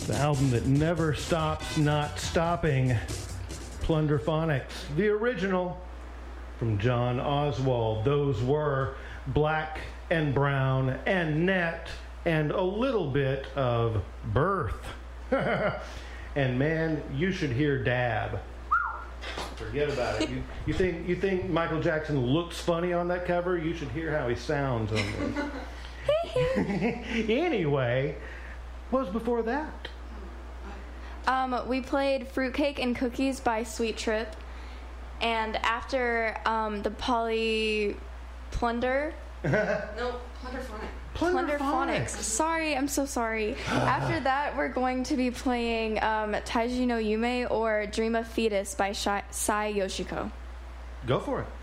The album that never stops not stopping, Plunderphonics. The original from John Oswald. Those were Black and Brown and Net and a little bit of Birth. And man, you should hear Dab. Forget about it. You think Michael Jackson looks funny on that cover? You should hear how he sounds on this. Anyway, what was before that? We played Fruitcake and Cookies by Sweet Trip. And after the Plunder... No, Plunderphonics. Plunderphonics. Sorry, I'm so sorry. After that, we're going to be playing Taiji no Yume or Dream of Fetus by Sai Yoshiko. Go for it.